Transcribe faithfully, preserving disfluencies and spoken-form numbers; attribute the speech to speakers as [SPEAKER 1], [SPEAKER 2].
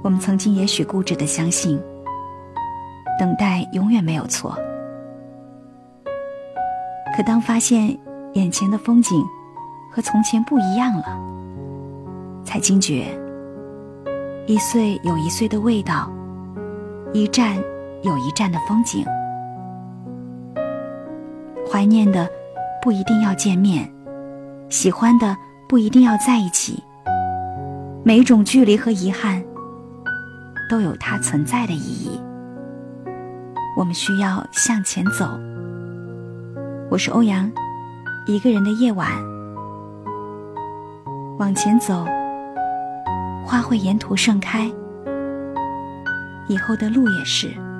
[SPEAKER 1] 我们曾经也许固执地相信，等待永远没有错。可当发现眼前的风景和从前不一样了，才惊觉，一岁有一岁的味道，一站有一站的风景。怀念的不一定要见面，喜欢的不一定要在一起，每一种距离和遗憾都有它存在的意义。我们需要向前走。我是欧阳，一个人的夜晚，往前走，花会沿途盛开，以后的路也是。